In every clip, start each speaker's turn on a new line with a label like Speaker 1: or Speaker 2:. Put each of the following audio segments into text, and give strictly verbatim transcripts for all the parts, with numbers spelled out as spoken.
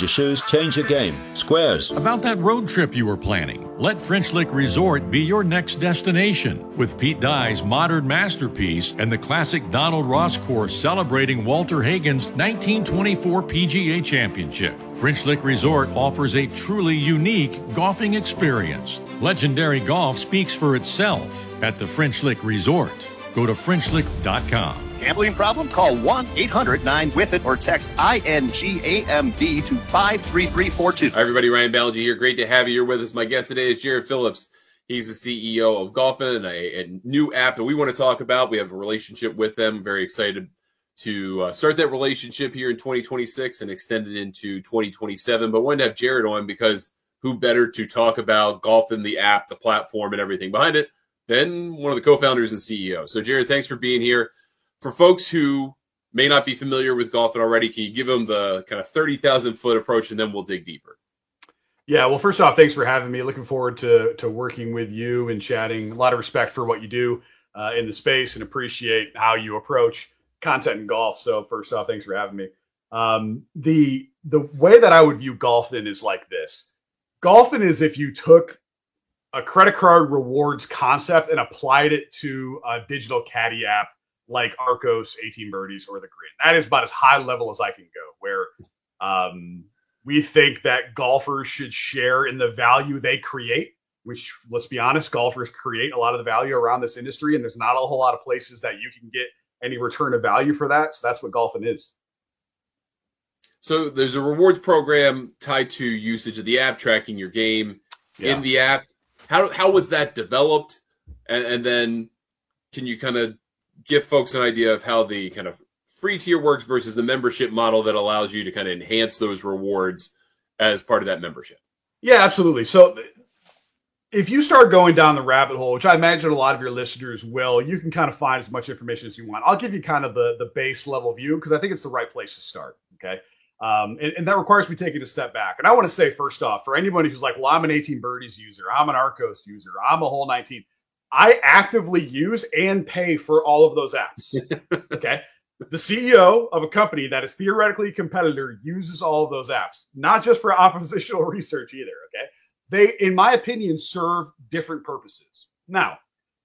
Speaker 1: your shoes, change your game. Squares.
Speaker 2: About that road trip you were planning, let French Lick Resort be your next destination. With Pete Dye's modern masterpiece and the classic Donald Ross course celebrating Walter Hagen's nineteen twenty-four P G A Championship, French Lick Resort offers a truly unique golfing experience. Legendary golf speaks for itself at the French Lick Resort. Go to French Lick dot com.
Speaker 3: Gambling problem? Call one eight hundred nine with it or text I N G A M B to five three three four two.
Speaker 4: Hi, everybody. Ryan Ballinger here. Great to have you here with us. My guest today is Jared Phillips. He's the C E O of Golfin, a, a new app that we want to talk about. We have a relationship with them. Very excited to uh, start that relationship here in twenty twenty-six and extend it into twenty twenty-seven. But wanted to have Jared on because who better to talk about Golfin, the app, the platform, and everything behind it than one of the co-founders and C E Os. So, Jared, thanks for being here. For folks who may not be familiar with Golfin already, can you give them the kind of thirty thousand foot approach, and then we'll dig deeper?
Speaker 5: Yeah, well, first off, thanks for having me. Looking forward to to working with you and chatting. A lot of respect for what you do uh, in the space and appreciate how you approach content in golf. So first off, thanks for having me. Um, the the way that I would view Golfin is like this. Golfin is if you took a credit card rewards concept and applied it to a digital caddy app like Arccos, eighteen Birdies, or The Green. That is about as high level as I can go, where um, we think that golfers should share in the value they create, which, let's be honest, golfers create a lot of the value around this industry, and there's not a whole lot of places that you can get any return of value for that. So that's what Golfin is.
Speaker 4: So there's a rewards program tied to usage of the app, tracking your game yeah. in the app. How how was that developed? And, and then can you kind of give folks an idea of how the kind of free tier works versus the membership model that allows you to kind of enhance those rewards as part of that membership?
Speaker 5: Yeah, absolutely. So if you start going down the rabbit hole, which I imagine a lot of your listeners will, you can kind of find as much information as you want. I'll give you kind of the, the base level view because I think it's the right place to start. Okay. Um, and, and that requires me taking a step back. And I want to say, first off, for anybody who's like, well, I'm an eighteen Birdies user, I'm an Arccos user, I'm a Hole nineteen. I actively use and pay for all of those apps. Okay. The C E O of a company that is theoretically a competitor uses all of those apps, not just for oppositional research either. Okay. They, in my opinion, serve different purposes. Now,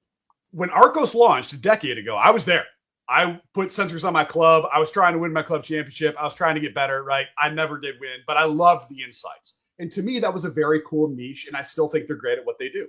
Speaker 5: when Arccos launched a decade ago, I was there. I put sensors on my club. I was trying to win my club championship. I was trying to get better, right? I never did win, but I loved the insights. And to me, that was a very cool niche, and I still think they're great at what they do.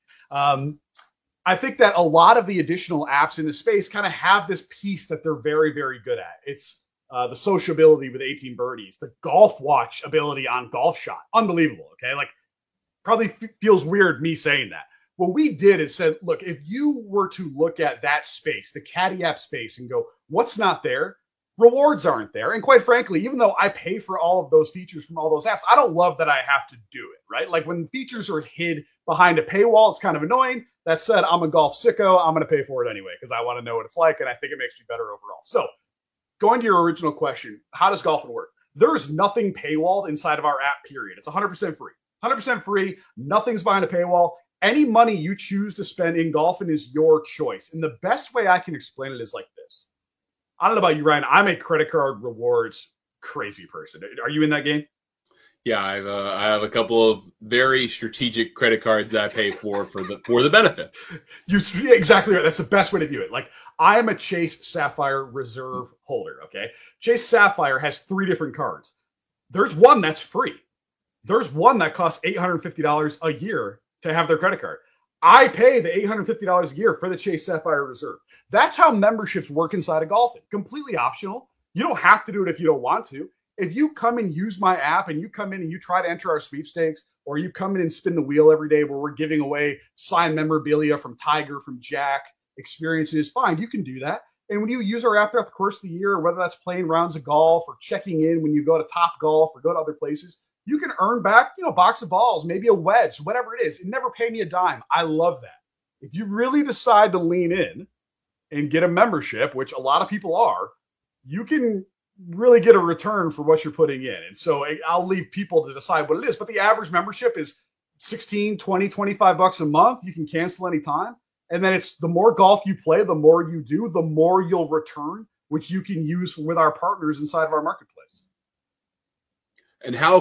Speaker 5: Um, I think that a lot of the additional apps in the space kind of have this piece that they're very, very good at. It's uh, the sociability with eighteen Birdies, the golf watch ability on Golf Shot. Unbelievable, okay? Like, probably f- feels weird me saying that. What we did is said, look, if you were to look at that space, the caddy app space, and go, what's not there? Rewards aren't there. And quite frankly, even though I pay for all of those features from all those apps, I don't love that I have to do it, right? Like when features are hid behind a paywall, it's kind of annoying. That said, I'm a golf sicko. I'm going to pay for it anyway because I want to know what it's like, and I think it makes me better overall. So going to your original question, how does Golfin work? There's nothing paywalled inside of our app, period. It's one hundred percent free. one hundred percent free. Nothing's behind a paywall. Any money you choose to spend in Golfin is your choice. And the best way I can explain it is like this. I don't know about you, Ryan. I'm a credit card rewards crazy person. Are you in that game?
Speaker 4: Yeah, I've uh, I have a couple of very strategic credit cards that I pay for for the for the benefit.
Speaker 5: You exactly right. That's the best way to view it. Like I am a Chase Sapphire Reserve holder. Okay, Chase Sapphire has three different cards. There's one that's free. There's one that costs eight hundred fifty dollars a year to have their credit card. I pay the eight hundred fifty dollars a year for the Chase Sapphire Reserve. That's how memberships work inside of Golfin. Completely optional. You don't have to do it if you don't want to. If you come and use my app and you come in and you try to enter our sweepstakes, or you come in and spin the wheel every day where we're giving away signed memorabilia from Tiger, from Jack, experiences, fine, you can do that. And when you use our app throughout the course of the year, whether that's playing rounds of golf or checking in when you go to Top Golf or go to other places, you can earn back, you know, a box of balls, maybe a wedge, whatever it is. It never pay me a dime. I love that. If you really decide to lean in and get a membership, which a lot of people are, you can really get a return for what you're putting in. And so I'll leave people to decide what it is. But the average membership is sixteen, twenty, twenty-five bucks a month. You can cancel anytime. And then it's the more golf you play, the more you do, the more you'll return, which you can use with our partners inside of our marketplace.
Speaker 4: And how